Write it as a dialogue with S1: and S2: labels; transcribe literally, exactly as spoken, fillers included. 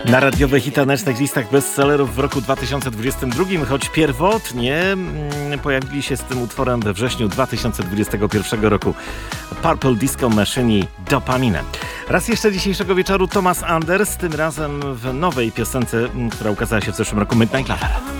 S1: Na radiowych i tanecznych listach bestsellerów w roku dwa tysiące dwudziestym drugim, choć pierwotnie mm, pojawili się z tym utworem we wrześniu dwa tysiące dwudziestego pierwszego roku. Purple Disco Machine i Dopamine. Raz jeszcze dzisiejszego wieczoru Thomas Anders, tym razem w nowej piosence, która ukazała się w zeszłym roku, Midnight Lover.